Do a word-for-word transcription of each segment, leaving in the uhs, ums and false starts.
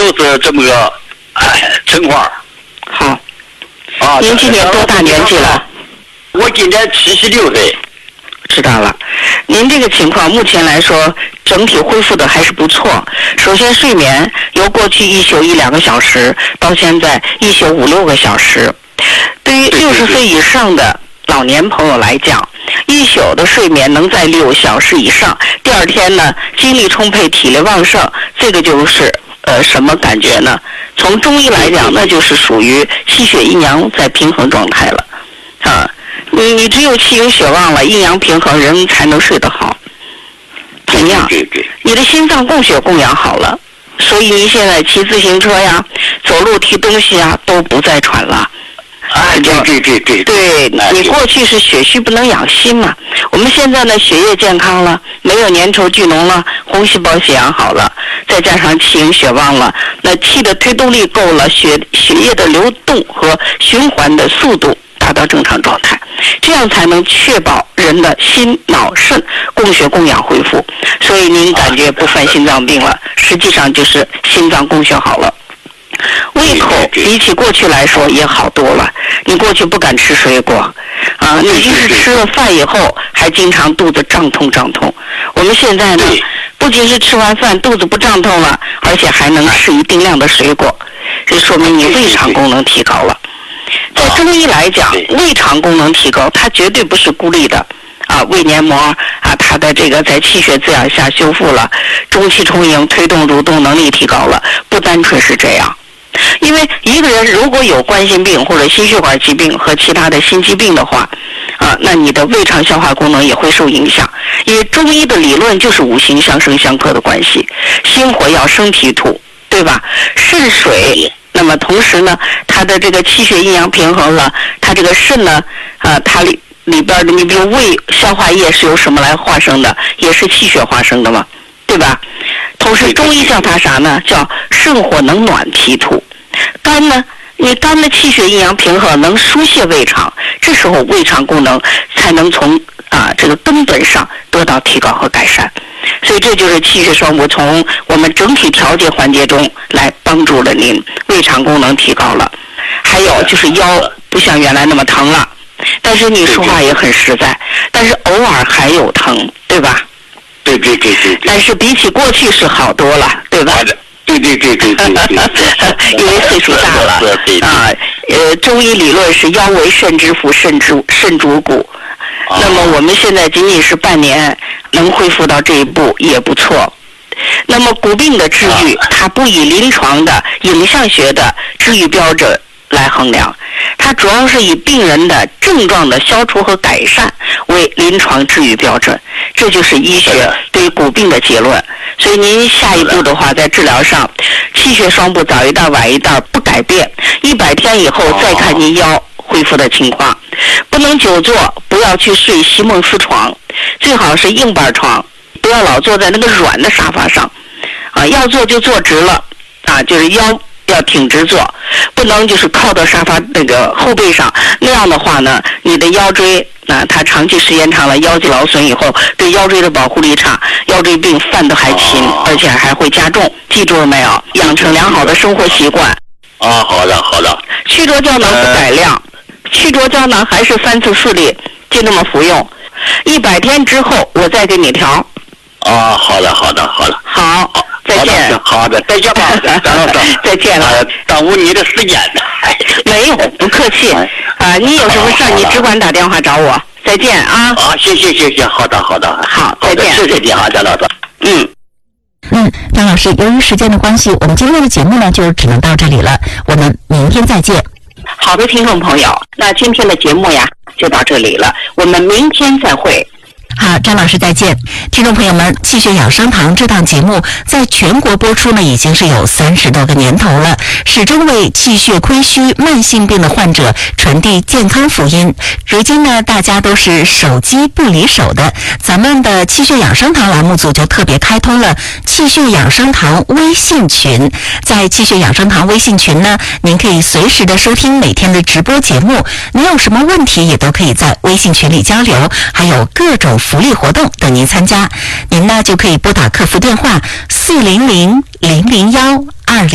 都是这么个情况。 好。 啊， 您今年多大年纪了？ 我今年七十六岁。 知道了，您这个情况目前来说整体恢复的还是不错。首先睡眠由过去一宿一两个小时到现在一宿五六个小时，对于六十岁以上的老年朋友来讲，一宿的睡眠能在六小时以上，第二天呢精力充沛体力旺盛，这个就是呃什么感觉呢？从中医来讲，那就是属于气血阴阳在平衡状态了啊。你你只有气有血旺了，阴阳平衡，人才能睡得好。同样，你的心脏供血供养好了，所以你现在骑自行车呀、走路提东西啊都不再喘了。 哎，对对对对。 对，你过去是血虚不能养心嘛，我们现在呢血液健康了，没有粘稠聚脓了，红细胞血氧好了，再加上气营血旺了，那气的推动力够了，血血液的流动和循环的速度达到正常状态，这样才能确保人的心脑肾供血供氧恢复。所以您感觉不犯心脏病了，实际上就是心脏供血好了。胃口比起过去来说也好多了，你过去不敢吃水果啊，你就是吃了饭以后还经常肚子胀痛胀痛。我们现在呢，不仅是吃完饭肚子不胀痛了，而且还能吃一定量的水果，这说明你胃肠功能提高了。在中医来讲，胃肠功能提高，它绝对不是孤立的啊，胃黏膜啊，它的这个在气血滋养下修复了，中气充盈，推动蠕动能力提高了，不单纯是这样。因为一个人如果有冠心病或者心血管疾病和其他的心疾病的话，啊，那你的胃肠消化功能也会受影响。因为中医的理论就是五行相生相克的关系，心火要生脾土，对吧？肾水。那么同时呢，它的这个气血阴阳平衡了，它这个肾呢，啊，它里里边的，你比如胃消化液是由什么来化生的？也是气血化生的嘛，对吧？同时中医叫它啥呢？叫肾火能暖脾土。肝呢，你肝的气血阴阳平衡能疏泄胃肠，这时候胃肠功能才能从啊这个根本上得到提高和改善。所以这就是气血双补，从我们整体调节环节中来帮助了您，胃肠功能提高了。还有就是腰不像原来那么疼了，但是你说话也很实在，但是偶尔还有疼，对吧？ 对对对对。 但是比起过去是好多了，对吧？ 对对对对对对。 因为岁数大了啊，呃，中医理论是腰为肾之府，肾主肾主骨。那么我们现在仅仅是半年能恢复到这一步也不错。那么骨病的治愈，它不以临床的影像学的治愈标准来衡量，它主要是以病人的症状的消除和改善为临床治愈标准，这就是医学对骨病的结论。所以您下一步的话，在治疗上，气血双补，早一道晚一道不改变，一百天以后再看您腰恢复的情况。不能久坐，不要去睡席梦思床，最好是硬板床，不要老坐在那个软的沙发上啊，要坐就坐直了啊，就是腰要挺直坐，不能就是靠到沙发那个后背上，那样的话呢，你的腰椎啊，它长期时间长了，腰肌劳损以后，对腰椎的保护力差，腰椎病犯得还勤，而且还会加重。记住了没有？养成良好的生活习惯。 啊，好的好的。 曲浊胶囊不改量，曲浊胶囊还是三次四粒，就那么服用。一百天之后，我再给你调。 啊，好的好的好的。 好。再见。 好的，再见吧。 再见了。 耽误你的时间。 没有，不客气。啊，你有什么事儿，你只管打电话找我。再见啊。 好，谢谢谢谢，好的好的。 好，再见。 谢谢你哈，张老师。 嗯。 嗯，张老师，由于时间的关系，我们今天的节目呢就只能到这里了。我们明天再见。 好的，听众朋友，那今天的节目呀就到这里了，我们明天再会。 好，张老师再见。听众朋友们，气血养生堂这档节目在全国播出呢，已经是有三十多个年头了，始终为气血亏虚、慢性病的患者传递健康福音。如今呢，大家都是手机不离手的，咱们的气血养生堂栏目组就特别开通了气血养生堂微信群。在气血养生堂微信群呢，您可以随时的收听每天的直播节目，您有什么问题也都可以在微信群里交流，还有各种福利活动等您参加。您呢就可以拨打客服电话四零零零零幺二零八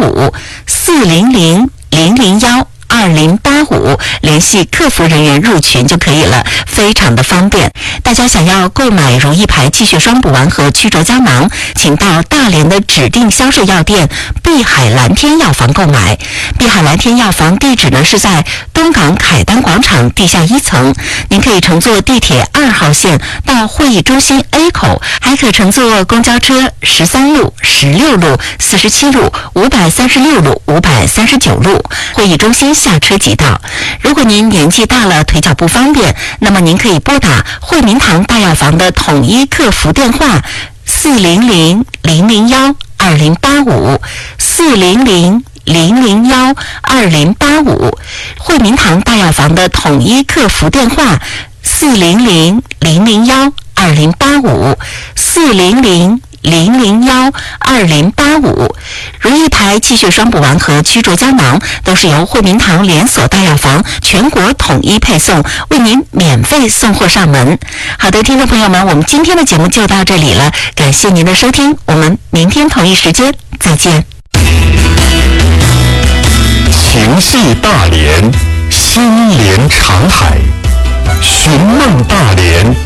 五四零零零零幺二零八五，联系客服人员入群就可以了，非常的方便。大家想要购买如意牌气血双补丸和曲轴胶囊，请到大连的指定销售药店碧海蓝天药房购买。碧海蓝天药房地址呢是在东港凯丹广场地下一层，您可以乘坐地铁二号线到会议中心 A 口，还可乘坐公交车十三路、十六路、四十七路、五百三十六路、五百三十九路，会议中心下车即到。如果您年纪大了，腿脚不方便，那么您可以拨打惠民堂大药房的统一客服电话四零零零零幺二零八五四零零零零幺二零八五，惠民堂大药房的统一客服电话四零零零零幺二零八五四零零零零幺二零八五。如意牌气血双补丸和曲轴胶囊都是由惠民堂连锁大药房全国统一配送，为您免费送货上门。好的，听众朋友们，我们今天的节目就到这里了，感谢您的收听，我们明天同一时间再见。 情系大连，心连长海，寻梦大连。